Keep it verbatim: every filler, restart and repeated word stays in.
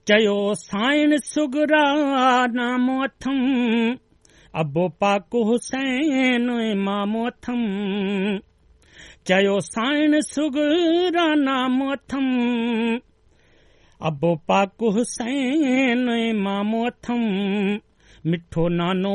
चयो साइण सुगरा नामो अथम अबो पाक हुसैन इमामो अथम चयो साइण सुगरा नामो अथम अबो पाक हुसैन इमामो अथम मिठो नानो